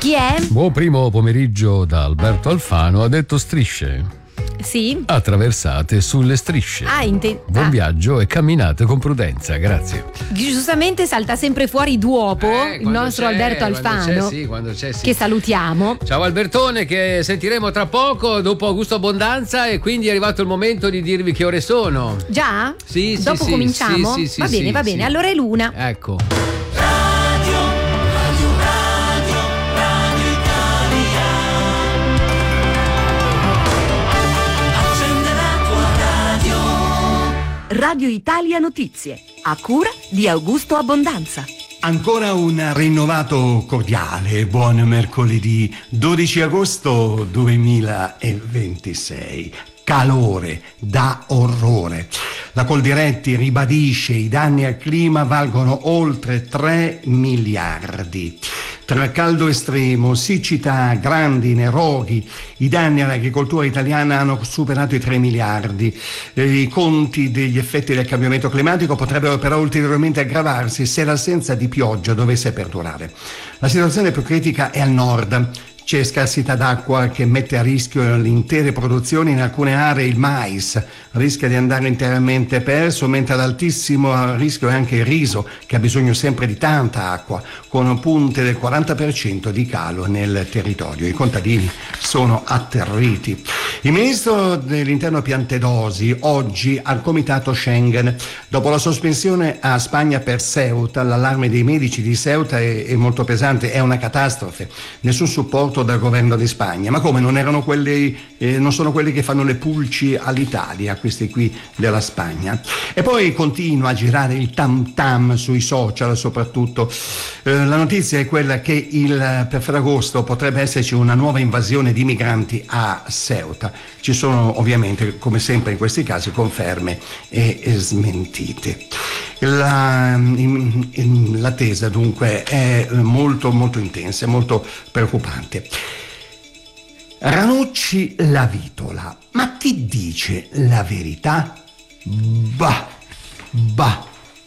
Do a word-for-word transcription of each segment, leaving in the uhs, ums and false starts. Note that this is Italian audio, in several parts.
Chi è? Buon primo pomeriggio da Alberto Alfano. Ha detto strisce. Sì. Attraversate sulle strisce. Ah, inte- Buon ah. viaggio e camminate con prudenza, grazie. Giustamente salta sempre fuori Duopo, Eh, il quando nostro c'è, Alberto quando Alfano, c'è, sì, quando c'è, sì. che salutiamo. Ciao Albertone, che sentiremo tra poco dopo Augusto Abbondanza, e quindi è arrivato il momento di dirvi che ore sono. Già? Sì, sì, Dopo sì, cominciamo? sì, sì, va sì, bene, sì, va bene. sì. Allora è l'una. Ecco. Radio Italia Notizie, a cura di Augusto Abbondanza. Ancora un rinnovato cordiale buon mercoledì dodici agosto duemilaventisei. Calore da orrore. La Coldiretti ribadisce i danni al clima valgono oltre tre miliardi. Tra caldo estremo, siccità, grandine, roghi, i danni all'agricoltura italiana hanno superato i tre miliardi. Eh, I conti degli effetti del cambiamento climatico potrebbero però ulteriormente aggravarsi se l'assenza di pioggia dovesse perdurare. La situazione più critica è al nord. C'è scarsità d'acqua che mette a rischio le intere produzioni. In alcune aree il mais rischia di andare interamente perso, mentre ad altissimo rischio è anche il riso, che ha bisogno sempre di tanta acqua, con punte del quaranta per cento di calo nel territorio. I contadini sono atterriti. Il ministro dell'Interno Piantedosi oggi al comitato Schengen, dopo la sospensione a Spagna per Ceuta. L'allarme dei medici di Ceuta è, è molto pesante, è una catastrofe, nessun supporto dal governo di Spagna. Ma come, non erano quelli, eh, non sono quelli che fanno le pulci all'Italia, questi qui della Spagna? E poi continua a girare il tam tam sui social soprattutto. Eh, la notizia è quella che il, per Ferragosto potrebbe esserci una nuova invasione di migranti a Ceuta. Ci sono ovviamente, come sempre in questi casi, conferme e, e smentite. La, in, in, l'attesa dunque è molto molto intensa, molto preoccupante. Ranucci la vitola, ma chi dice la verità? Bah, bah.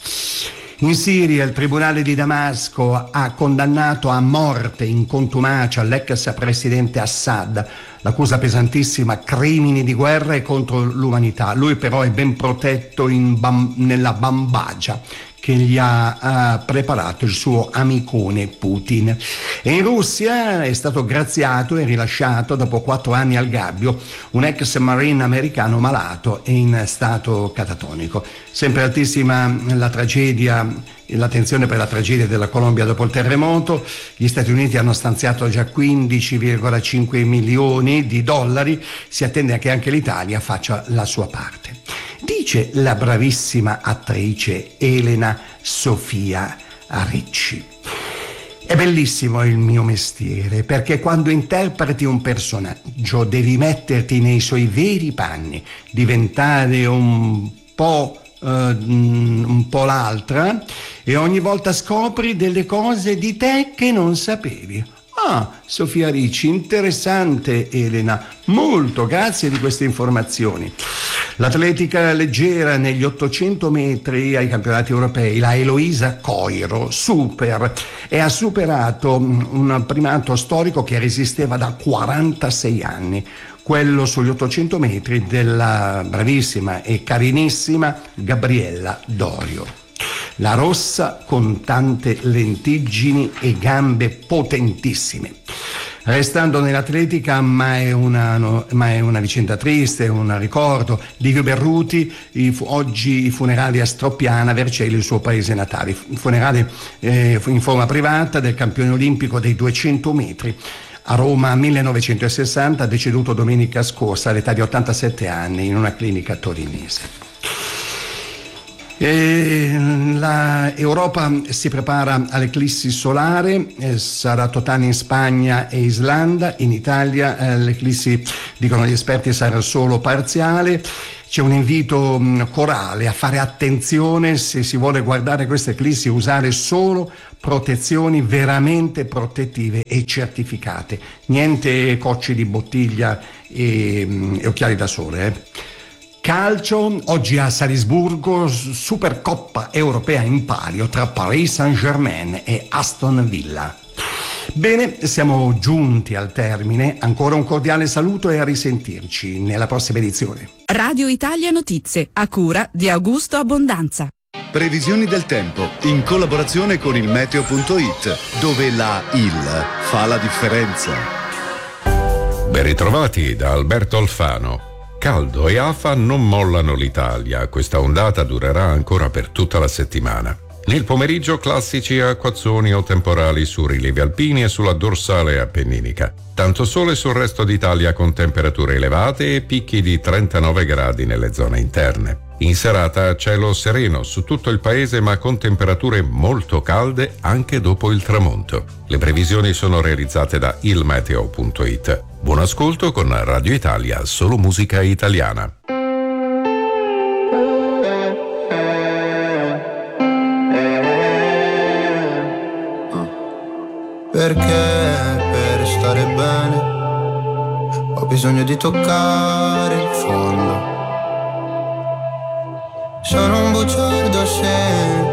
In Siria il tribunale di Damasco ha condannato a morte in contumacia l'ex presidente Assad. L'accusa pesantissima: crimini di guerra e contro l'umanità. Lui però è ben protetto in bam, nella bambagia che gli ha uh, preparato il suo amicone Putin. E in Russia è stato graziato e rilasciato dopo quattro anni al gabbio un ex marine americano malato e in stato catatonico. Sempre altissima la tragedia, l'attenzione per la tragedia della Colombia dopo il terremoto. Gli Stati Uniti hanno stanziato già quindici virgola cinque milioni di dollari. Si attende che anche l'Italia faccia la sua parte. Dice la bravissima attrice Elena Sofia Ricci: è bellissimo il mio mestiere, perché quando interpreti un personaggio devi metterti nei suoi veri panni, diventare un po' uh, un po' l'altra, e ogni volta scopri delle cose di te che non sapevi. Ah, Sofia Ricci, interessante Elena, molto, grazie di queste informazioni. L'atletica leggera negli ottocento metri ai campionati europei, la Eloisa Coiro, super, e ha superato un primato storico che resisteva da quarantasei anni, quello sugli ottocento metri della bravissima e carinissima Gabriella Dorio. La rossa con tante lentiggini e gambe potentissime. Restando nell'atletica, ma è una, no, ma è una vicenda triste, un ricordo. Livio Berruti, i, oggi i funerali a Stroppiana, Vercelli, il suo paese natale. Funerale eh, in forma privata del campione olimpico dei duecento metri. A Roma millenovecentosessanta, deceduto domenica scorsa all'età di ottantasette anni in una clinica torinese. E la Europa si prepara all'eclissi solare, eh, sarà totale in Spagna e Islanda. In Italia eh, l'eclissi, dicono gli esperti, sarà solo parziale. C'è un invito mh, corale a fare attenzione se si vuole guardare questa eclissi, usare solo protezioni veramente protettive e certificate, niente cocci di bottiglia e, mh, e occhiali da sole, eh. Calcio, oggi a Salisburgo, Supercoppa europea in palio tra Paris Saint-Germain e Aston Villa. Bene, siamo giunti al termine. Ancora un cordiale saluto e a risentirci nella prossima edizione. Radio Italia Notizie, a cura di Augusto Abbondanza. Previsioni del tempo in collaborazione con il meteo punto it, dove la I L fa la differenza. Ben ritrovati da Alberto Alfano. Caldo e afa non mollano l'Italia. Questa ondata durerà ancora per tutta la settimana. Nel pomeriggio classici acquazzoni o temporali su rilievi alpini e sulla dorsale appenninica. Tanto sole sul resto d'Italia con temperature elevate e picchi di trentanove gradi nelle zone interne. In serata cielo sereno su tutto il paese ma con temperature molto calde anche dopo il tramonto. Le previsioni sono realizzate da il meteo punto it. Buon ascolto con Radio Italia, solo musica italiana. Perché per stare bene ho bisogno di toccare il fondo. Sono un bugiardo se